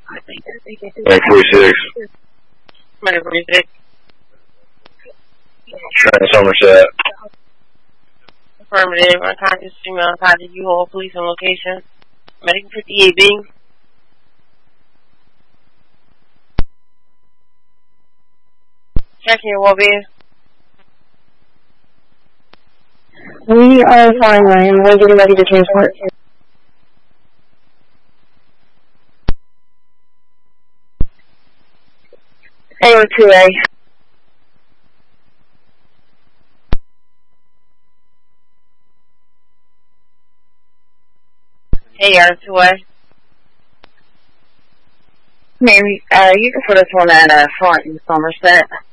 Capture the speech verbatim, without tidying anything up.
Nine forty-six. Nine forty-six. Trent Somerset. Affirmative. Unconscious female tied to U-Haul. Police on location. Medical fifty-eight Bing. Checking your well-being. We are fine, Ryan. We're getting ready to transport. A O two A. Hey, R two A. Mary, uh, you can put us on that uh, front in Somerset.